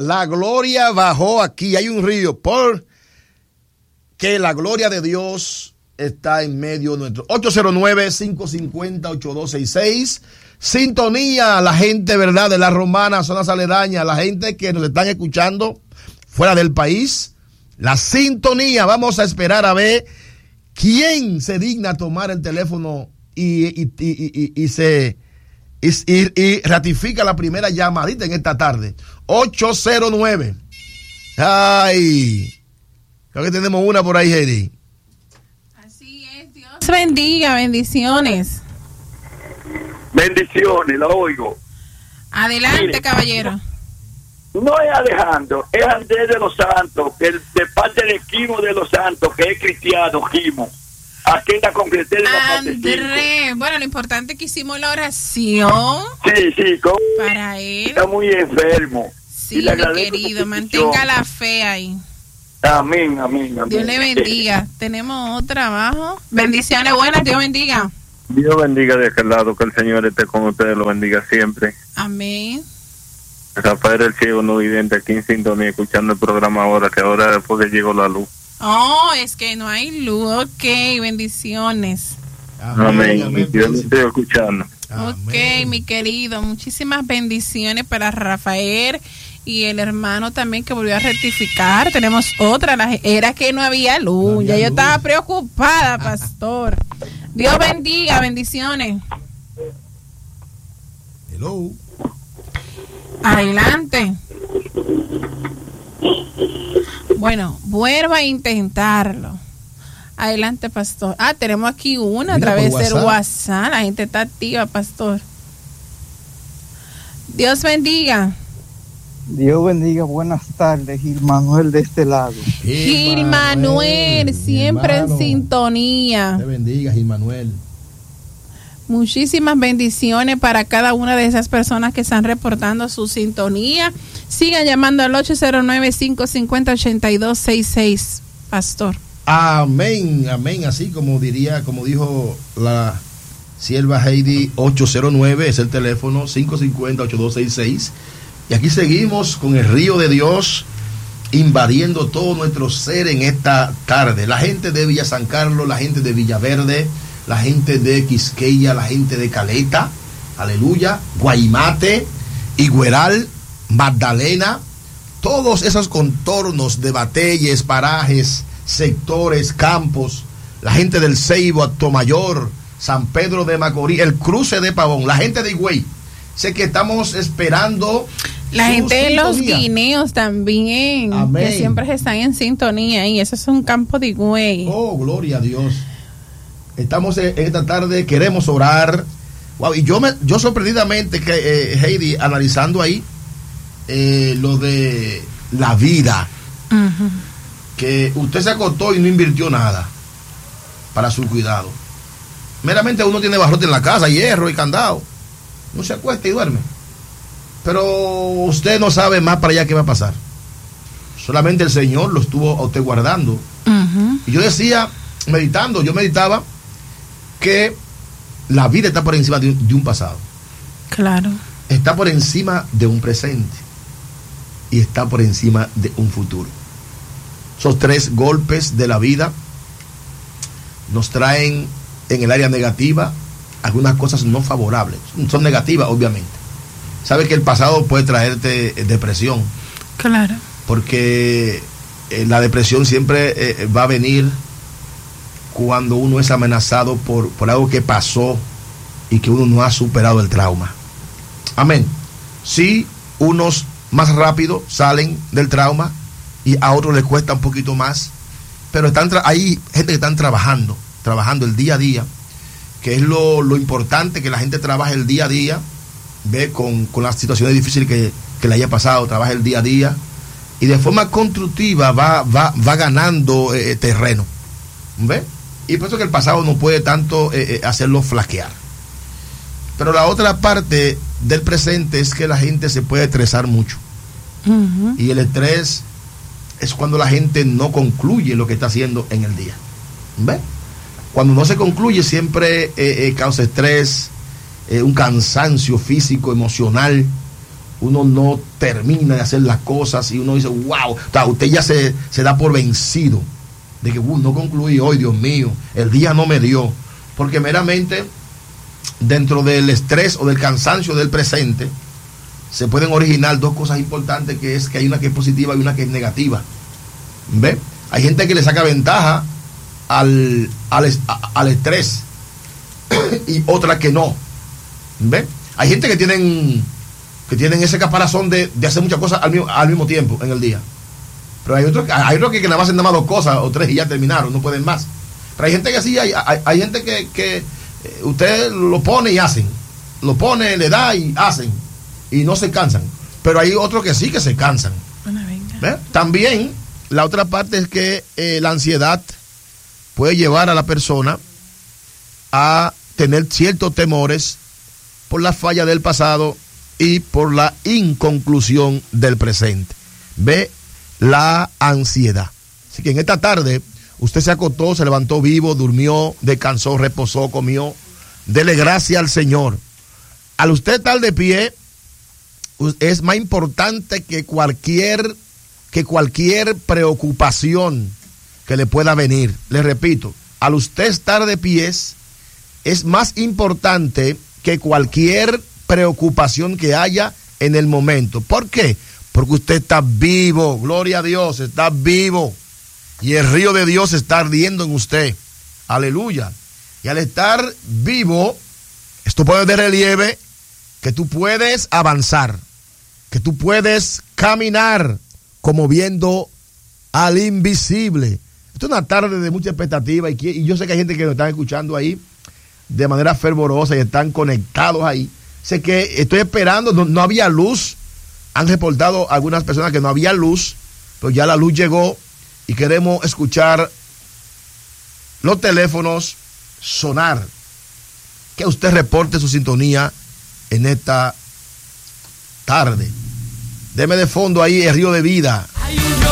la gloria bajó aquí. Hay un río porque la gloria de Dios está en medio de nuestro. 809-550-8266. Sintonía, la gente, ¿verdad? De la Romana, zonas aledañas, la gente que nos están escuchando fuera del país. La sintonía, vamos a esperar a ver quién se digna tomar el teléfono y ratifica la primera llamadita en esta tarde. 809. Ay, creo que tenemos una por ahí, Heidi. Así es, Dios bendiga, bendiciones. Bendiciones, la oigo. Adelante, mire, caballero. No es Alejandro, es Andrés de los Santos, que de parte del Quimo de los Santos, que es cristiano, Quimo. Aquí en la concretera de la Andrés, bueno, lo importante es que hicimos la oración. Sí, para él. Está muy enfermo. Sí, mi querido, mantenga la fe ahí. Amén. Dios le bendiga. Tenemos otro abajo. Bendiciones buenas, Dios bendiga. Dios bendiga de aquel lado, que el Señor esté con ustedes, lo bendiga siempre. Amén. Rafael el ciego no vidente aquí en sintonía, escuchando el programa ahora, que ahora después que llegó la luz. Oh, es que no hay luz. Ok, bendiciones. Amén. Yo lo estoy escuchando. Ok, mi querido, muchísimas bendiciones para Rafael y el hermano también que volvió a rectificar. Tenemos otra, era que no había luz. Ya yo estaba preocupada, pastor. Dios bendiga, bendiciones. Hello. Adelante. Bueno, vuelva a intentarlo. Adelante, pastor. Tenemos aquí una a través del WhatsApp. La gente está activa, pastor. Dios bendiga. Dios bendiga, buenas tardes, Gil Manuel de este lado. Gil Manuel, siempre en sintonía. Te bendiga, Gil Manuel. Muchísimas bendiciones para cada una de esas personas que están reportando su sintonía. Sigan llamando al 809-550-8266, pastor. Amén, así como dijo la sierva Heidi, 809 es el teléfono, 550-8266. Y aquí seguimos con el río de Dios invadiendo todo nuestro ser en esta tarde. La gente de Villa San Carlos, la gente de Villaverde, la gente de Quisqueya, la gente de Caleta, aleluya, Guaymate, Higueral, Magdalena, todos esos contornos de Batelles, parajes, sectores, campos, la gente del Ceibo, Atomayor, San Pedro de Macorís, el cruce de Pavón, la gente de Higüey. Sé que estamos esperando la gente de los Guineos también. Amén. Que siempre están en sintonía y eso es un campo de Higüey. Oh, gloria a Dios. Estamos en esta tarde, queremos orar. Wow, y yo sorprendidamente que Heidi, analizando ahí lo de la vida, que usted se acostó y no invirtió nada para su cuidado. Meramente uno tiene barrote en la casa, hierro y candado. No se acuesta y duerme. Pero usted no sabe más para allá qué va a pasar. Solamente el Señor lo estuvo a usted guardando. Y yo decía, yo meditaba que la vida está por encima de un pasado. Claro. Está por encima de un presente. Y está por encima de un futuro. Esos tres golpes de la vida nos traen en el área negativa algunas cosas no favorables. Son negativas, obviamente. Sabe que el pasado puede traerte depresión. Claro. Porque la depresión siempre va a venir cuando uno es amenazado por algo que pasó y que uno no ha superado el trauma. Amén. Sí, unos más rápido salen del trauma y a otros les cuesta un poquito más, pero hay gente que están trabajando el día a día, que es lo importante, que la gente trabaje el día a día, ve con las situaciones difíciles que le haya pasado, trabaja el día a día y de forma constructiva va ganando terreno, ¿ve? Y por eso que el pasado no puede tanto hacerlo flaquear. Pero la otra parte del presente es que la gente se puede estresar mucho. Y el estrés es cuando la gente no concluye lo que está haciendo en el día. ¿Ve? Cuando no se concluye siempre causa estrés, un cansancio físico, emocional, uno no termina de hacer las cosas y uno dice, wow, o sea, usted ya se da por vencido de que no concluí hoy, Dios mío, el día no me dio, porque meramente dentro del estrés o del cansancio del presente se pueden originar dos cosas importantes, que es que hay una que es positiva y una que es negativa. ¿Ve? Hay gente que le saca ventaja al estrés y otra que no. ¿Ve? Hay gente que tienen ese caparazón de hacer muchas cosas al mismo tiempo en el día. Pero hay otros que nada más hacen nada más 2 cosas o 3 y ya terminaron, no pueden más. Pero hay gente que sí, hay gente que usted lo pone y hacen. Lo pone, le da y hacen. Y no se cansan. Pero hay otros que sí que se cansan. ¿Ve? También la otra parte es que la ansiedad puede llevar a la persona a tener ciertos temores por la falla del pasado y por la inconclusión del presente. Ve la ansiedad. Así que en esta tarde usted se acostó, se levantó vivo, durmió, descansó, reposó, comió. Dele gracias al Señor. Al usted estar de pie, es más importante que cualquier preocupación que le pueda venir. Le repito, al usted estar de pies, es más importante que cualquier preocupación que haya en el momento. ¿Por qué? Porque usted está vivo, gloria a Dios, está vivo. Y el río de Dios está ardiendo en usted. Aleluya. Y al estar vivo, esto pone de relieve que tú puedes avanzar, que tú puedes caminar como viendo al invisible. Esto es una tarde de mucha expectativa y yo sé que hay gente que nos está escuchando ahí de manera fervorosa y están conectados ahí. Sé que estoy esperando, no había luz. Han reportado algunas personas que no había luz, pero ya la luz llegó y queremos escuchar los teléfonos sonar. Que usted reporte su sintonía en esta tarde. Deme de fondo ahí el río de vida.